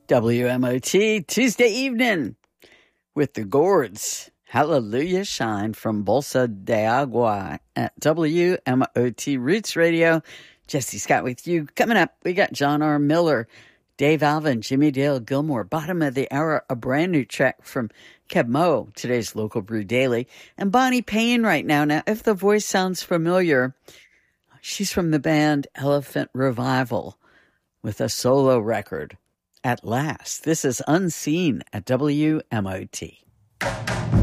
WMOT Tuesday evening with the Gourds. Hallelujah Shine from Bolsa de Agua at WMOT Roots Radio. Jesse Scott with you. Coming up, we got John R. Miller, Dave Alvin, Jimmy Dale Gilmore. Bottom of the hour, a brand new track from Keb Mo, today's Local Brew Daily. And Bonnie Payne right now. Now, if the voice sounds familiar, she's from the band Elephant Revival with a solo record. At last, this is Unseen at WMOT.